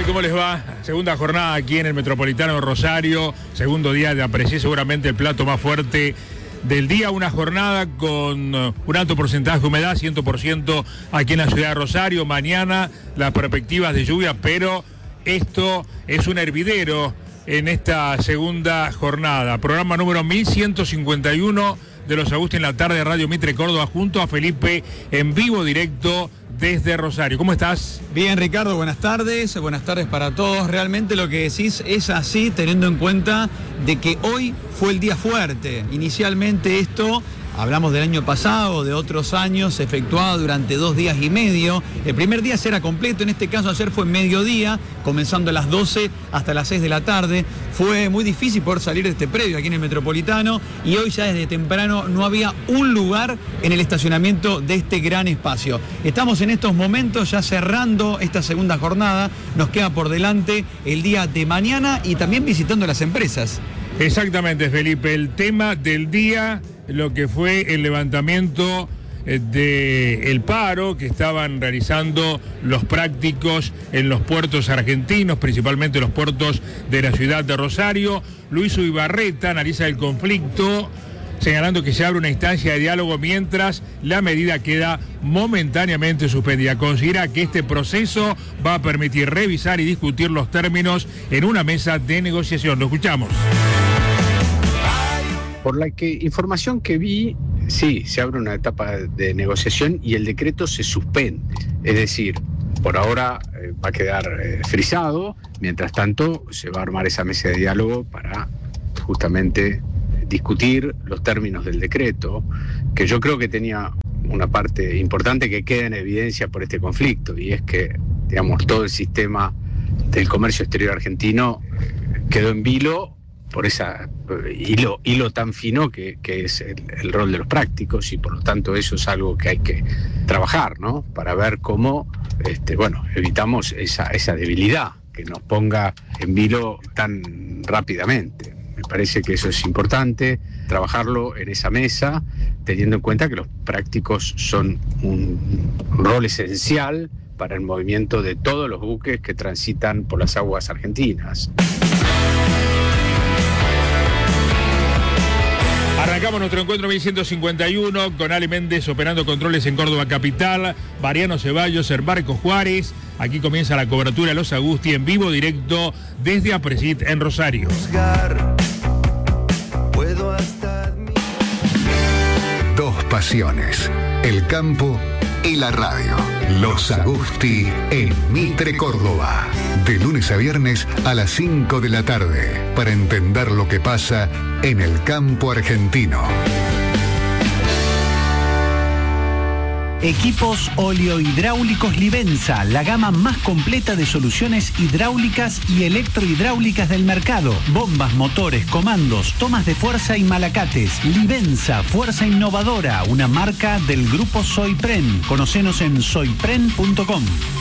¿Cómo les va? Segunda jornada aquí en el Metropolitano de Rosario, segundo día de Aprecié, seguramente el plato más fuerte del día, una jornada con un alto porcentaje de humedad, 100% aquí en la ciudad de Rosario. Mañana las perspectivas de lluvia, pero esto es un hervidero en esta segunda jornada. Programa número 1151 de Los Agustín en la tarde de Radio Mitre Córdoba, junto a Felipe en vivo directo desde Rosario. ¿Cómo estás? Bien, Ricardo, buenas tardes para todos. Realmente lo que decís es así, teniendo en cuenta de que hoy fue el día fuerte. Inicialmente esto, hablamos del año pasado, de otros años, se efectuaba durante 2 días y medio. El primer día será completo, en este caso ayer fue mediodía, comenzando a las 12 hasta las 6 de la tarde. Fue muy difícil poder salir de este predio aquí en el Metropolitano y hoy ya desde temprano no había un lugar en el estacionamiento de este gran espacio. Estamos en estos momentos ya cerrando esta segunda jornada, nos queda por delante el día de mañana y también visitando las empresas. Exactamente, Felipe, el tema del día, lo que fue el levantamiento del paro que estaban realizando los prácticos en los puertos argentinos, principalmente los puertos de la ciudad de Rosario. Luis Ibarreta analiza el conflicto, señalando que se abre una instancia de diálogo mientras la medida queda momentáneamente suspendida. Considera que este proceso va a permitir revisar y discutir los términos en una mesa de negociación. Lo escuchamos. Por la información que vi, sí, se abre una etapa de negociación y el decreto se suspende. Es decir, por ahora va a quedar frisado, mientras tanto se va a armar esa mesa de diálogo para justamente discutir los términos del decreto, que yo creo que tenía una parte importante que queda en evidencia por este conflicto, y es que, digamos, todo el sistema del comercio exterior argentino quedó en vilo por ese hilo tan fino que es el rol de los prácticos, y por lo tanto eso es algo que hay que trabajar, ¿no? Para ver cómo evitamos esa debilidad que nos ponga en vilo tan rápidamente. Me parece que eso es importante, trabajarlo en esa mesa, teniendo en cuenta que los prácticos son un rol esencial para el movimiento de todos los buques que transitan por las aguas argentinas. Arrancamos nuestro encuentro 1151 con Ale Méndez operando controles en Córdoba Capital, Mariano Ceballos en Barcos Juárez. Aquí comienza la cobertura de Los Agustín en vivo directo desde Aprecié en Rosario. Dos pasiones, el campo y la radio. Los Agustín en Mitre Córdoba. De lunes a viernes a las 5 de la tarde. Para entender lo que pasa en el campo argentino. Equipos oleohidráulicos Livenza, la gama más completa de soluciones hidráulicas y electrohidráulicas del mercado. Bombas, motores, comandos, tomas de fuerza y malacates. Livenza, fuerza innovadora, una marca del grupo Soypren. Conocenos en soypren.com.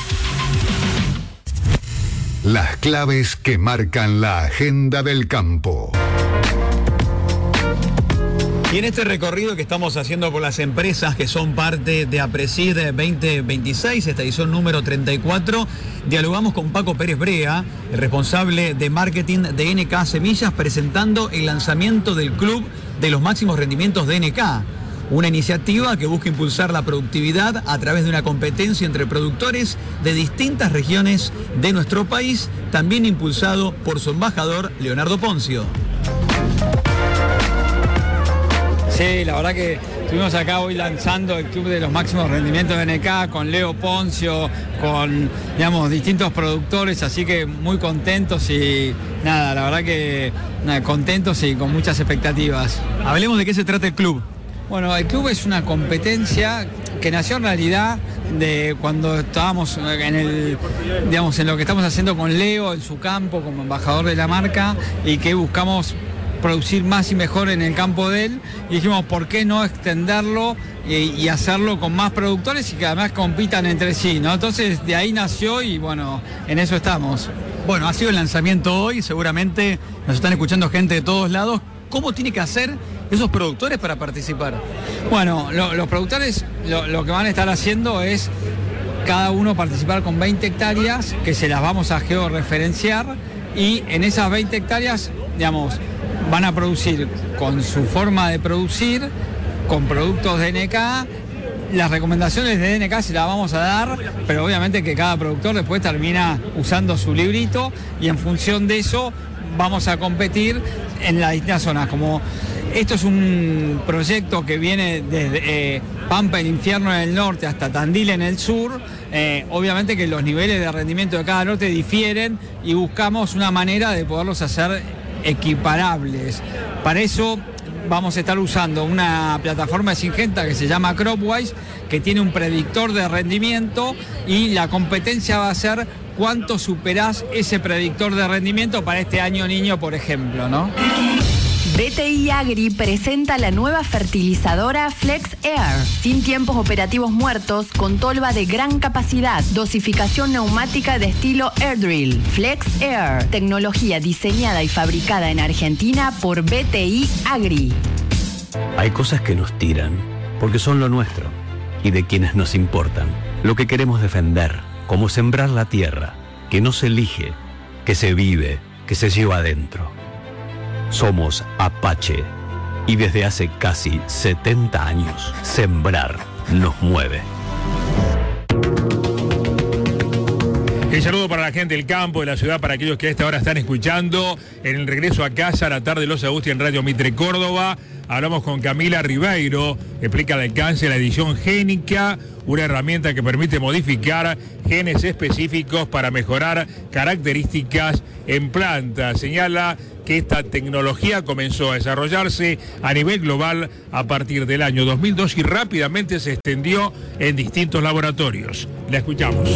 Las claves que marcan la agenda del campo. Y en este recorrido que estamos haciendo por las empresas que son parte de Aprecié 2026, esta edición número 34, dialogamos con Paco Pérez Brea, el responsable de marketing de NK Semillas, presentando el lanzamiento del Club de los Máximos Rendimientos de NK. Una iniciativa que busca impulsar la productividad a través de una competencia entre productores de distintas regiones de nuestro país, también impulsado por su embajador, Leonardo Poncio. Sí, la verdad que estuvimos acá hoy lanzando el Club de los Máximos Rendimientos de NK con Leo Poncio, con, digamos, distintos productores, así que muy contentos y nada, la verdad que contentos y con muchas expectativas. Hablemos de qué se trata el club. Bueno, el club es una competencia que nació en realidad de cuando estábamos en lo que estamos haciendo con Leo en su campo como embajador de la marca, y que buscamos producir más y mejor en el campo de él, y dijimos, ¿por qué no extenderlo y hacerlo con más productores y que además compitan entre sí, ¿no? Entonces de ahí nació y bueno, en eso estamos. Bueno, ha sido el lanzamiento hoy, seguramente nos están escuchando gente de todos lados. ¿Cómo tiene que hacer esos productores para participar? Bueno, los productores lo que van a estar haciendo es cada uno participar con 20 hectáreas que se las vamos a georreferenciar, y en esas 20 hectáreas, digamos, van a producir con su forma de producir, con productos DNK. Las recomendaciones de DNK se las vamos a dar, pero obviamente que cada productor después termina usando su librito, y en función de eso vamos a competir en las distintas zonas. Como esto es un proyecto que viene desde Pampa, el Infierno en el norte, hasta Tandil en el sur, obviamente que los niveles de rendimiento de cada lote difieren, y buscamos una manera de poderlos hacer equiparables. Para eso vamos a estar usando una plataforma de Syngenta que se llama Cropwise, que tiene un predictor de rendimiento, y la competencia va a ser cuánto superás ese predictor de rendimiento para este año niño, por ejemplo, ¿no? BTI Agri presenta la nueva fertilizadora Flex Air, sin tiempos operativos muertos, con tolva de gran capacidad, dosificación neumática de estilo Air Drill. Flex Air, tecnología diseñada y fabricada en Argentina por BTI Agri. Hay cosas que nos tiran, porque son lo nuestro, y de quienes nos importan. Lo que queremos defender, como sembrar la tierra, que no se elige, que se vive, que se lleva adentro. Somos Apache, y desde hace casi 70 años, sembrar nos mueve. El saludo para la gente del campo, de la ciudad, para aquellos que a esta hora están escuchando en el regreso a casa, a la tarde de Los Agusti en Radio Mitre Córdoba. Hablamos con Camila Ribeiro, que explica el alcance de la edición génica, una herramienta que permite modificar genes específicos para mejorar características en plantas. Señala que esta tecnología comenzó a desarrollarse a nivel global a partir del año 2002 y rápidamente se extendió en distintos laboratorios. La escuchamos.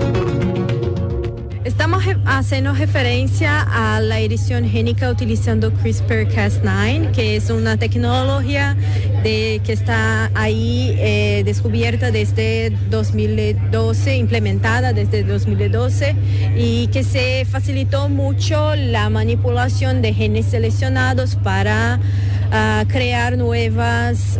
Estamos haciendo referencia a la edición génica utilizando CRISPR-Cas9, que es una tecnología que está ahí descubierta desde 2012, implementada desde 2012, y que se facilitó mucho la manipulación de genes seleccionados para crear nuevas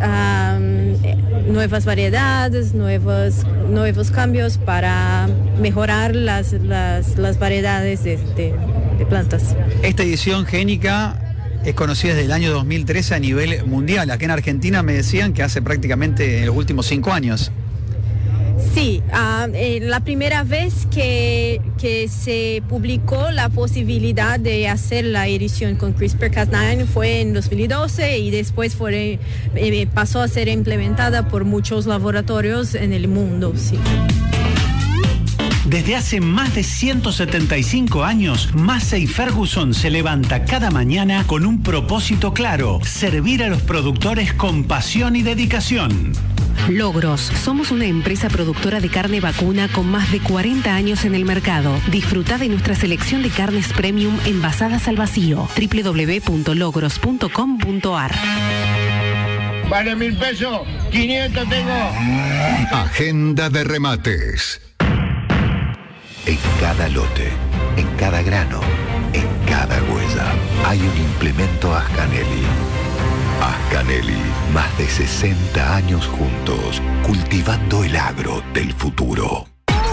variedades, nuevos cambios para mejorar las variedades de plantas. Esta edición génica es conocida desde el año 2013 a nivel mundial. Acá en Argentina me decían que hace prácticamente en los últimos 5 años. Sí, la primera vez que se publicó la posibilidad de hacer la edición con CRISPR-Cas9 fue en 2012, y después pasó a ser implementada por muchos laboratorios en el mundo. Sí. Desde hace más de 175 años, Massey Ferguson se levanta cada mañana con un propósito claro: servir a los productores con pasión y dedicación. Logros. Somos una empresa productora de carne vacuna con más de 40 años en el mercado. Disfruta de nuestra selección de carnes premium envasadas al vacío. www.logros.com.ar. Vale 1.000 pesos, 500 tengo. Agenda de remates. En cada lote, en cada grano, en cada huella, hay un implemento Ascanelli. Ascanelli, más de 60 años juntos, cultivando el agro del futuro.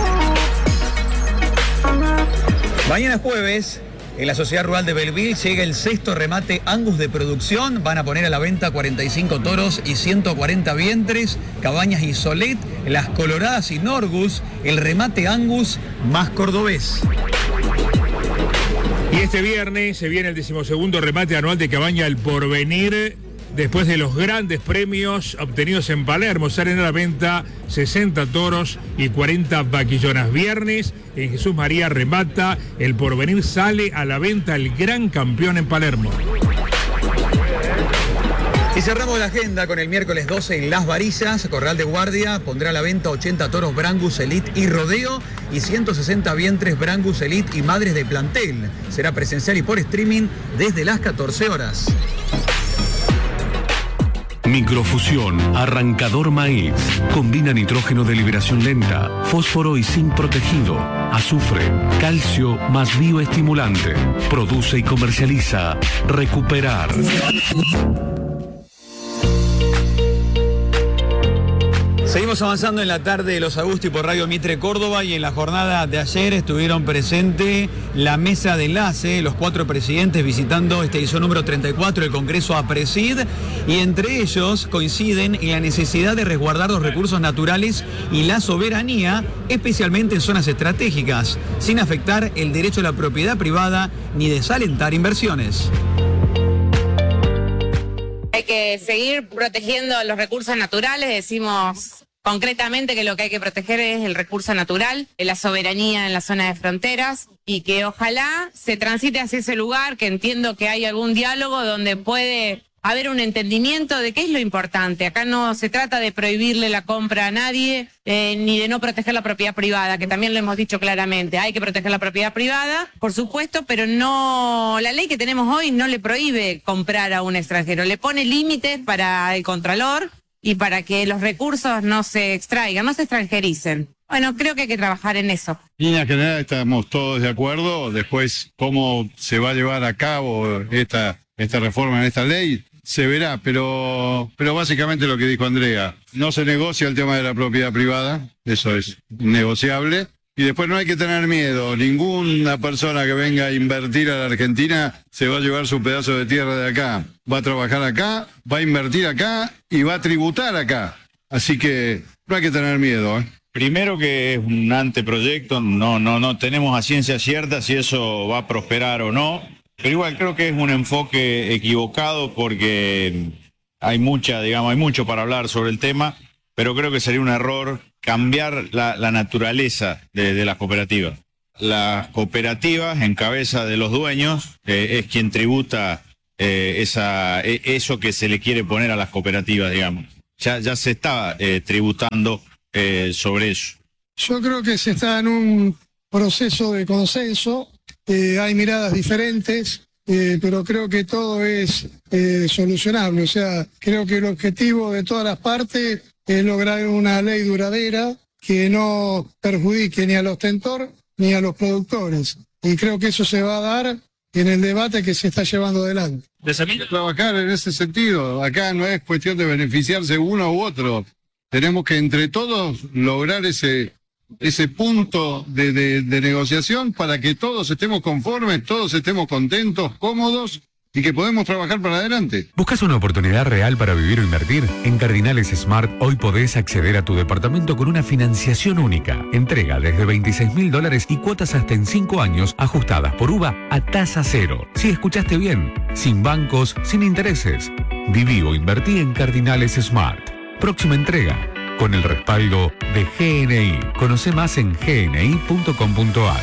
Mañana jueves, en la Sociedad Rural de Belleville llega el 6º remate Angus de producción. Van a poner a la venta 45 toros y 140 vientres, Cabañas y Solet, Las Coloradas y Norgus, el remate Angus más cordobés. Y este viernes se viene el 12º remate anual de Cabaña El Porvenir. Después de los grandes premios obtenidos en Palermo, salen a la venta 60 toros y 40 vaquillonas. Viernes, en Jesús María remata El Porvenir, sale a la venta el gran campeón en Palermo. Y cerramos la agenda con el miércoles 12 en Las Varillas. Corral de Guardia pondrá a la venta 80 toros Brangus Elite y Rodeo y 160 vientres Brangus Elite y Madres de Plantel. Será presencial y por streaming desde las 14 horas. Microfusión, arrancador maíz. Combina nitrógeno de liberación lenta, fósforo y zinc protegido, azufre, calcio más bioestimulante. Produce y comercializa Recuperar. Seguimos avanzando en la tarde de Los Agusti por Radio Mitre Córdoba, y en la jornada de ayer estuvieron presente la mesa de enlace, los 4 presidentes visitando este edición número 34 del Congreso APRESID, y entre ellos coinciden en la necesidad de resguardar los recursos naturales y la soberanía, especialmente en zonas estratégicas, sin afectar el derecho a la propiedad privada ni desalentar inversiones. Hay que seguir protegiendo los recursos naturales. Decimos concretamente que lo que hay que proteger es el recurso natural, la soberanía en la zona de fronteras, y que ojalá se transite hacia ese lugar, que entiendo que hay algún diálogo donde puede haber un entendimiento de qué es lo importante. Acá no se trata de prohibirle la compra a nadie, ni de no proteger la propiedad privada, que también lo hemos dicho claramente. Hay que proteger la propiedad privada, por supuesto, pero no, la ley que tenemos hoy no le prohíbe comprar a un extranjero, le pone límites para el Contralor y para que los recursos no se extraigan, no se extranjericen. Bueno, creo que hay que trabajar en eso. En línea general estamos todos de acuerdo. Después, cómo se va a llevar a cabo esta reforma en esta ley, se verá, pero básicamente lo que dijo Andrea, no se negocia el tema de la propiedad privada, eso es negociable, y después no hay que tener miedo, ninguna persona que venga a invertir a la Argentina se va a llevar su pedazo de tierra de acá, va a trabajar acá, va a invertir acá y va a tributar acá, así que no hay que tener miedo, ¿eh? Primero que es un anteproyecto, no tenemos a ciencia cierta si eso va a prosperar o no. Pero igual creo que es un enfoque equivocado porque hay mucho para hablar sobre el tema, pero creo que sería un error cambiar la naturaleza de las cooperativas. Las cooperativas, en cabeza de los dueños, es quien tributa eso que se le quiere poner a las cooperativas, digamos. Ya se está tributando sobre eso. Yo creo que se está en un proceso de consenso. Hay miradas diferentes, pero creo que todo es solucionable. O sea, creo que el objetivo de todas las partes es lograr una ley duradera que no perjudique ni al ostentor ni a los productores. Y creo que eso se va a dar en el debate que se está llevando adelante. Trabajar en ese sentido. Acá no es cuestión de beneficiarse uno u otro. Tenemos que entre todos lograr ese punto de negociación para que todos estemos conformes, todos estemos contentos, cómodos y que podemos trabajar para adelante. ¿Buscas una oportunidad real para vivir o invertir? En Cardinales Smart hoy podés acceder a tu departamento con una financiación única. Entrega desde $26.000 y cuotas hasta en 5 años ajustadas por UVA a tasa cero. Si escuchaste bien, sin bancos, sin intereses. Viví o invertí en Cardinales Smart. Próxima entrega, con el respaldo de GNI. Conoce más en gni.com.ar.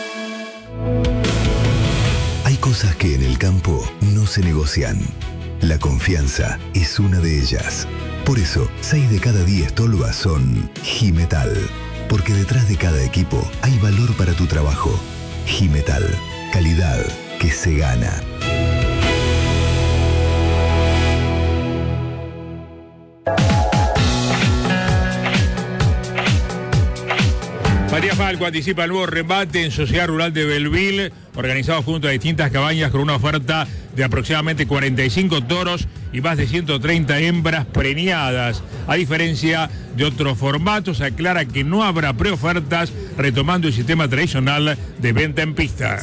Hay cosas que en el campo no se negocian. La confianza es una de ellas. Por eso, 6 de cada 10 tolvas son Jimetal. Porque detrás de cada equipo hay valor para tu trabajo. Jimetal, calidad que se gana. María Falco anticipa el nuevo rebate en Sociedad Rural de Belleville, organizado junto a distintas cabañas con una oferta de aproximadamente 45 toros y más de 130 hembras preñadas. A diferencia de otros formatos, aclara que no habrá preofertas, retomando el sistema tradicional de venta en pista.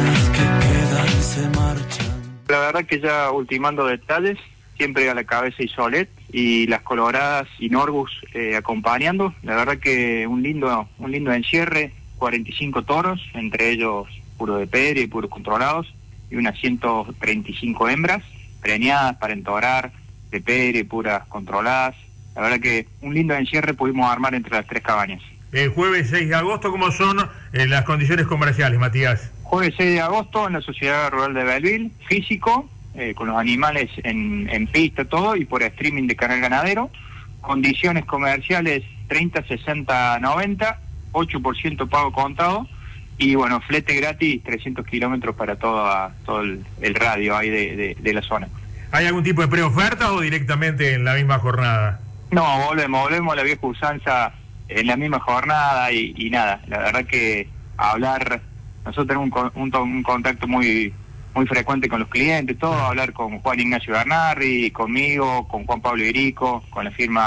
La verdad que ya ultimando detalles, siempre a la cabeza Isolet y las coloradas y Norgus acompañando. La verdad que un lindo encierre, 45 toros, entre ellos puro de pedra y puros controlados, y unas 135 hembras preñadas para entorar, de pedra y puras controladas. La verdad que un lindo encierre pudimos armar entre las 3 cabañas. El jueves 6 de agosto, ¿cómo son las condiciones comerciales, Matías? Jueves 6 de agosto en la Sociedad Rural de Belleville, físico, con los animales en pista, todo, y por streaming de Canal Ganadero. Condiciones comerciales 30, 60, 90, 8% pago contado, y bueno, flete gratis, 300 kilómetros para todo el radio ahí de la zona. ¿Hay algún tipo de preoferta o directamente en la misma jornada? No, volvemos a la vieja usanza en la misma jornada y nada, la verdad que nosotros tenemos un contacto muy frecuente con los clientes, todo, hablar con Juan Ignacio Bernardi, conmigo, con Juan Pablo Irico, con la firma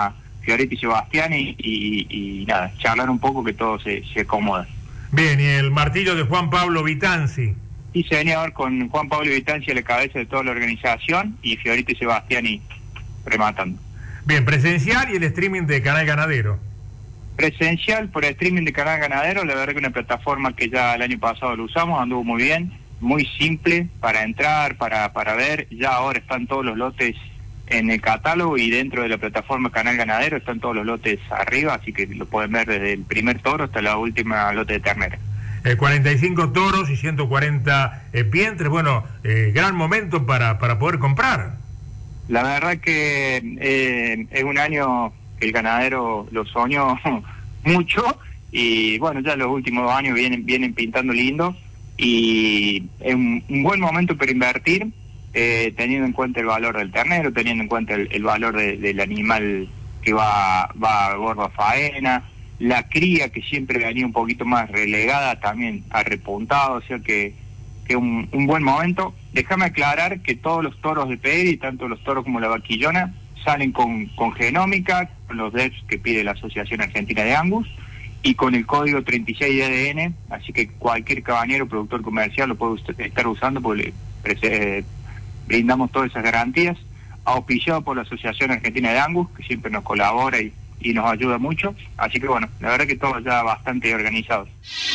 Fioretti y Sebastián y nada, charlar un poco que todo se acomoda. Bien, y el martillo de Juan Pablo Vitanzi. Sí, señor, con Juan Pablo Vitanzi a la cabeza de toda la organización y Fioretti y Sebastián y rematando. Bien, presencial y el streaming de Canal Ganadero. Presencial por el streaming de Canal Ganadero, la verdad que una plataforma que ya el año pasado lo usamos, anduvo muy bien, muy simple para entrar, para ver, ya ahora están todos los lotes en el catálogo y dentro de la plataforma Canal Ganadero están todos los lotes arriba, así que lo pueden ver desde el primer toro hasta la última lote de ternera. 45 toros y 140 vientres, bueno, gran momento para poder comprar. La verdad que es un año que el ganadero lo soñó mucho y bueno, ya los últimos 2 años vienen pintando lindo y es un buen momento para invertir, teniendo en cuenta el valor del ternero, teniendo en cuenta el valor del animal que va a gordo a faena, la cría que siempre venía un poquito más relegada también ha repuntado, o sea que un buen momento. Déjame aclarar que todos los toros de Peri, tanto los toros como la vaquillona, salen con genómica, con los DEPs que pide la Asociación Argentina de Angus y con el código 36 de ADN, así que cualquier cabañero, productor comercial lo puede estar usando porque brindamos todas esas garantías, auspiciado por la Asociación Argentina de Angus, que siempre nos colabora y nos ayuda mucho, así que bueno, la verdad que todo ya bastante organizado.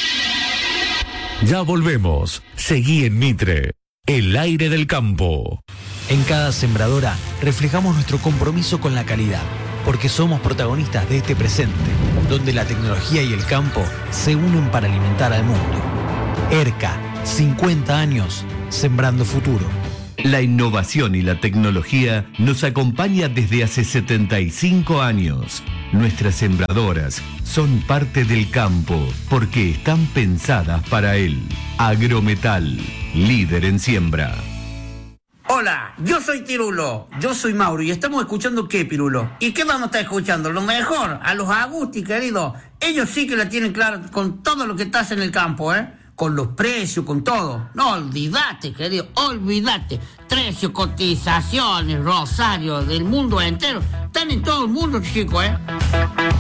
Ya volvemos. Seguí en Mitre, el aire del campo. En cada sembradora reflejamos nuestro compromiso con la calidad, porque somos protagonistas de este presente, donde la tecnología y el campo se unen para alimentar al mundo. ERCA, 50 años, sembrando futuro. La innovación y la tecnología nos acompaña desde hace 75 años. Nuestras sembradoras son parte del campo porque están pensadas para él. Agrometal, líder en siembra. Hola, yo soy Tirulo. Yo soy Mauro y estamos escuchando ¿qué, Pirulo? ¿Y qué vamos a estar escuchando? Lo mejor, a los Agusti, querido. Ellos sí que la tienen clara con todo lo que estás en el campo, ¿eh? Con los precios, con todo. No, olvídate, querido, olvídate. Precios, cotizaciones, Rosario, del mundo entero. Están en todo el mundo, chicos, ¿eh?